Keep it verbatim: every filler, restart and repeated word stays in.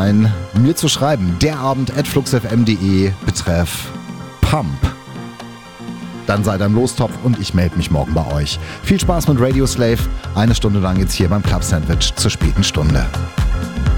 sein, mir zu schreiben. derabend at fluxfm punkt de betreff Pump. Dann seid ihr im Lostopf und ich melde mich morgen bei euch. Viel Spaß mit Radio Slave. Eine Stunde lang jetzt hier beim Club Sandwich zur späten Stunde.